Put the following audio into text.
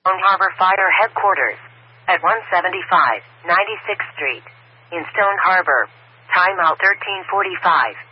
Stone Harbor Fire Headquarters at 175 96th Street in Stone Harbor. Timeout 13:45.